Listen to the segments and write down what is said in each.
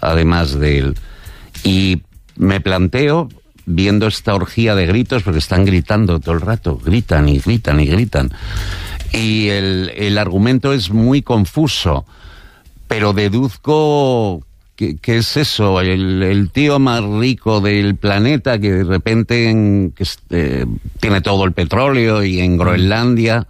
además de él. Y me planteo, viendo esta orgía de gritos, porque están gritando todo el rato, gritan y gritan y gritan. Y el argumento es muy confuso, pero deduzco que es eso, el tío más rico del planeta que de repente tiene todo el petróleo, y en Groenlandia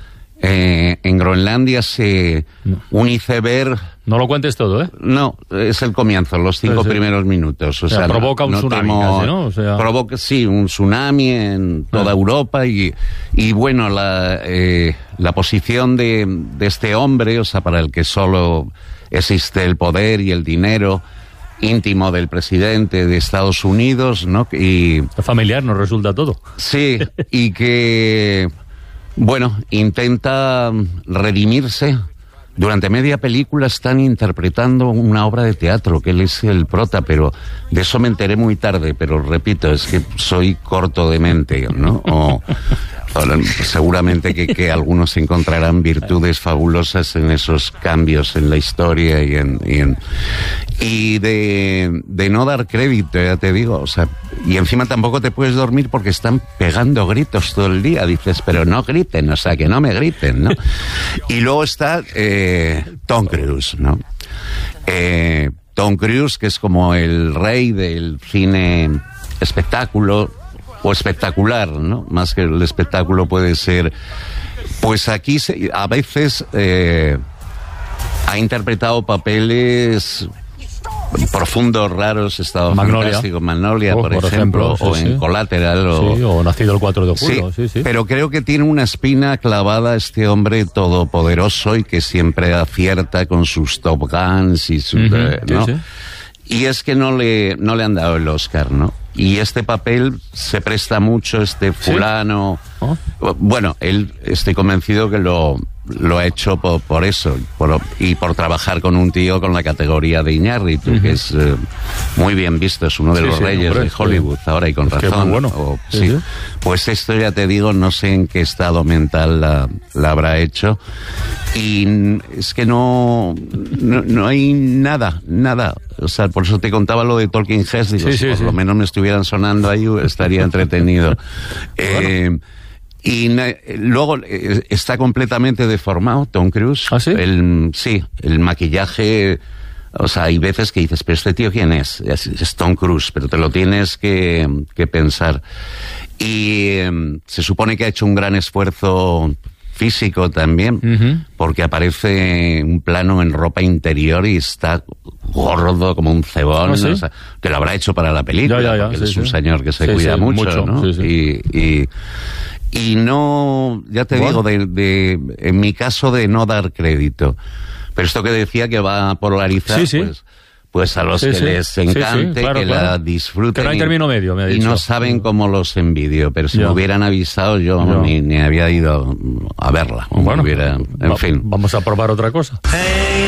un iceberg... No lo cuentes todo, ¿eh? No, es el comienzo, los 5 primeros minutos. O sea, provoca un tsunami casi, ¿no? O sea... Provoca, sí, un tsunami en toda Europa y bueno, la posición de este hombre, o sea, para el que solo existe el poder y el dinero íntimo del presidente de Estados Unidos, ¿no? Y familiar nos resulta todo. Sí, y que, bueno, intenta redimirse. Durante media película están interpretando una obra de teatro, que él es el prota, pero de eso me enteré muy tarde, pero repito, es que soy corto de mente, ¿no? Seguramente que algunos encontrarán virtudes fabulosas en esos cambios en la historia y de no dar crédito, ya te digo, o sea, y encima tampoco te puedes dormir porque están pegando gritos todo el día, dices, pero no griten, o sea, que no me griten, ¿no? Y luego está Tom Cruise, ¿no? Tom Cruise, que es como el rey del cine espectáculo, o espectacular, ¿no? Más que el espectáculo puede ser... Pues aquí a veces ha interpretado papeles profundos, raros, Estado Fantástico, Magnolia, por ejemplo, o en Collateral. O Nacido el 4 de julio. Sí. Pero creo que tiene una espina clavada este hombre todopoderoso y que siempre acierta con sus Top Guns y sus... ¿no? Y es que no le han dado el Oscar, ¿no? Y este papel se presta mucho, fulano... ¿Sí? Bueno, él, estoy convencido que lo ha hecho por eso, y por trabajar con un tío con la categoría de Iñárritu, que es muy bien visto, es uno de los reyes de Hollywood ahora, y con razón. Bueno. Pues esto, ya te digo, no sé en qué estado mental la habrá hecho, y es que no hay nada, o sea, por eso te contaba lo de Talking Heads, digo, si por lo menos me estuvieran sonando ahí, estaría entretenido. Y luego está completamente deformado Tom Cruise. ¿Ah, sí? El maquillaje, o sea, hay veces que dices, pero este tío ¿quién es? Es Tom Cruise, pero te lo tienes que pensar. Y se supone que ha hecho un gran esfuerzo físico también, porque aparece un plano en ropa interior y está gordo como un cebón. ¿Ah, sí? O sea, que lo habrá hecho para la película, porque él es un señor que se cuida mucho, ¿no? Y no, ya te digo, en mi caso, de no dar crédito. Pero esto que decía que va a polarizar, pues a los que les encante, claro, la disfruten. Que no hay término medio, me ha dicho. Y no saben cómo los envidio, pero si me hubieran avisado, yo ni había ido a verla. Bueno, en fin. Vamos a probar otra cosa.